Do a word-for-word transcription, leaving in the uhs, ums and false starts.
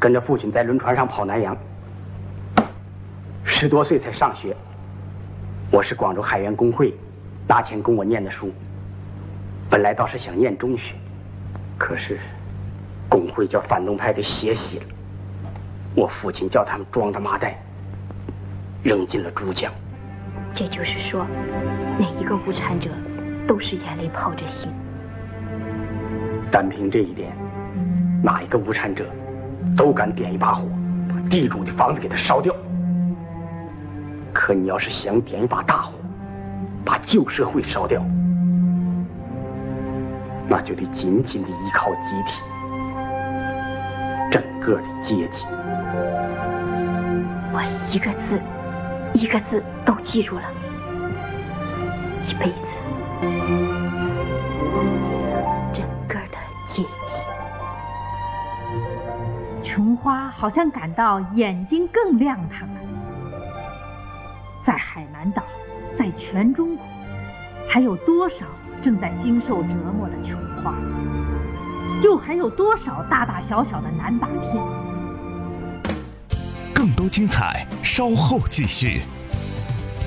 跟着父亲在轮船上跑南洋，十多岁才上学。我是广州海员工会拿钱供我念的书，本来倒是想念中学，可是工会叫反动派给血洗了，我父亲叫他们装着麻袋扔进了珠江。 这就是说，哪一个无产者都是眼泪泡着心。 单凭这一点，哪一个无产者都敢点一把火，把地主的房子给他烧掉。可你要是想点一把大火，把旧社会烧掉，那就得紧紧地依靠集体，整个的阶级。 我一个字一个字都记住了，一辈子，整个的阶级。 琼花好像感到眼睛更亮堂了。在海南岛，在全中国，还有多少正在经受折磨的琼花？又还有多少大大小小的南霸天？ 更多精彩，稍后继续。